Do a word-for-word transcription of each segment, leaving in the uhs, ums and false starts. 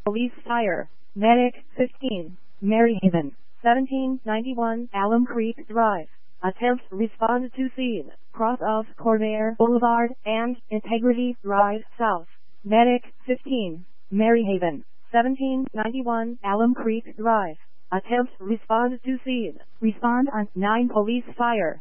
Police fire. Medic fifteen. Maryhaven. seventeen ninety-one Alum Creek Drive. Attempt respond to scene. Cross of Corvair Boulevard and Integrity Drive South. Medic fifteen. Maryhaven. seventeen ninety-one Alum Creek Drive. Attempt respond to scene. Respond on nine police fire.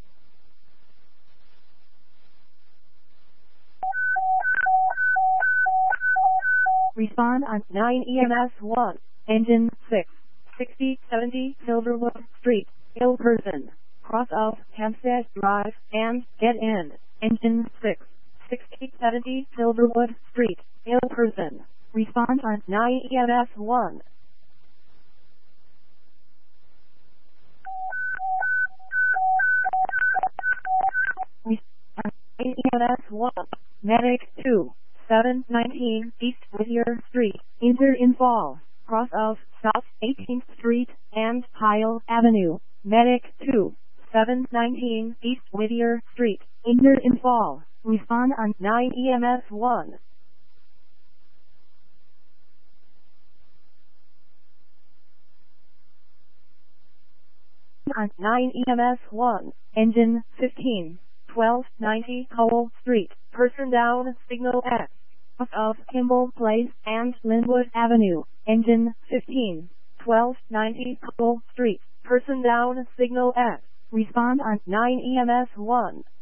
Respond on nine E M S one. Engine six. sixty seventy Silverwood Street. Ill person. Cross of Hampstead Drive and get in. Engine six. sixty seventy Silverwood Street. Ill person. Respond on nine E M S one. Respond on nine E M S one. Medic two. seven nineteen East Whittier Street. Enter in fall. Cross of South eighteenth Street and Pyle Avenue. Medic two. seven nineteen East Whittier Street. Enter in fall. Respond on nine E M S one. On nine E M S one. Engine fifteen. twelve ninety Cole Street. Person down signal X. Off of Kimball Place and Linwood Avenue. Engine fifteen. twelve ninety Cole Street. Person down signal X. Respond on nine E M S one.